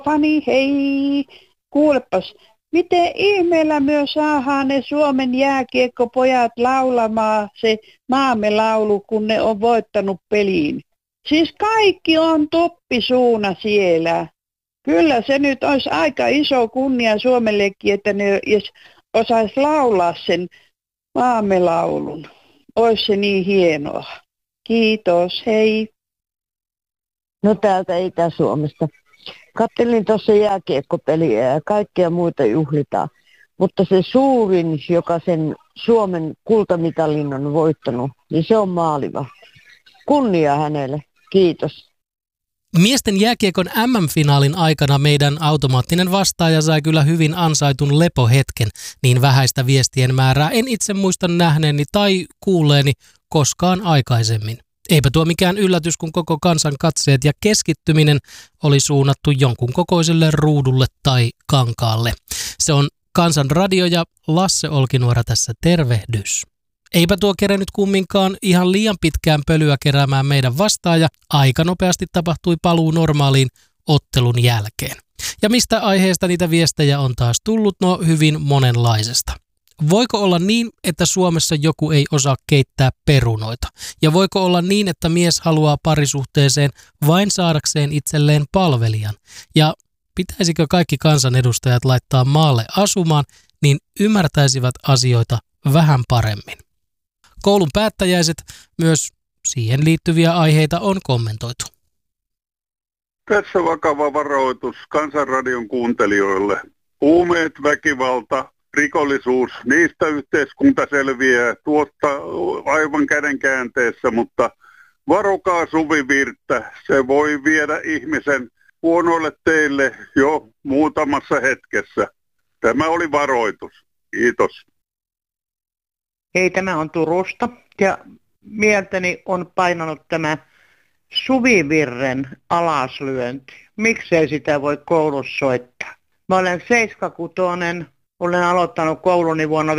Fani, hei! Kuulepas, miten ihmeellä myös saadaan ne Suomen jääkiekkopojat laulamaan se maamme laulu, kun ne on voittanut peliin? Siis kaikki on toppisuuna siellä. Kyllä se nyt olisi aika iso kunnia Suomellekin, että ne osaisi laulaa sen maamme laulun. Ois se niin hienoa. Kiitos, hei! No täältä Itä-Suomesta. Kattelin tuossa jääkiekkopeliä ja kaikkia muita juhlitaan. Mutta se suurin, joka sen Suomen kultamitalin on voittanut, niin se on maalivahti. Kunnia hänelle. Kiitos. Miesten jääkiekon MM-finaalin aikana meidän automaattinen vastaaja sai kyllä hyvin ansaitun lepohetken, niin vähäistä viestien määrää en itse muista nähneeni tai kuulleeni koskaan aikaisemmin. Eipä tuo mikään yllätys, kun koko kansan katseet ja keskittyminen oli suunnattu jonkun kokoiselle ruudulle tai kankaalle. Se on Kansan radio ja Lasse Olkinuora tässä tervehdys. Eipä tuo kerennyt kumminkaan ihan liian pitkään pölyä keräämään meidän vastaaja. Aika nopeasti tapahtui paluu normaaliin ottelun jälkeen. Ja mistä aiheesta niitä viestejä on taas tullut? No hyvin monenlaisesta. Voiko olla niin, että Suomessa joku ei osaa keittää perunoita? Ja voiko olla niin, että mies haluaa parisuhteeseen vain saadakseen itselleen palvelijan? Ja pitäisikö kaikki kansanedustajat laittaa maalle asumaan, niin ymmärtäisivät asioita vähän paremmin? Koulun päättäjäiset, myös siihen liittyviä aiheita on kommentoitu. Tässä vakava varoitus Kansanradion kuuntelijoille. Huumeet, väkivalta, rikollisuus, niistä yhteiskunta selviää tuosta aivan kädenkäänteessä, mutta varokaa suvivirttä. Se voi viedä ihmisen huonoille teille jo muutamassa hetkessä. Tämä oli varoitus. Kiitos. Hei, tämä on Turusta ja mieltäni on painanut tämä suvivirren alaslyönti. Miksei sitä voi koulussa soittaa? Mä olen 76, olen aloittanut kouluni vuonna 56-57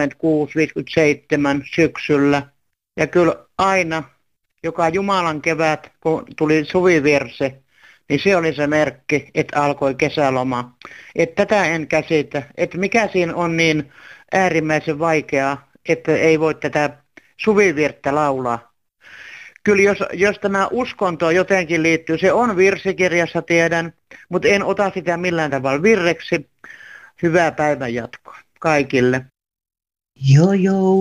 syksyllä. Ja kyllä aina, joka Jumalan kevät, kun tuli suvivirse, niin se oli se merkki, että alkoi kesäloma. Että tätä en käsitä, että mikä siinä on niin äärimmäisen vaikeaa, että ei voi tätä suvivirttä laulaa. Kyllä jos tämä uskonto jotenkin liittyy, se on virsikirjassa tiedän, mutta en ota sitä millään tavalla virreksi. Hyvää päivänjatkoa kaikille. Joo.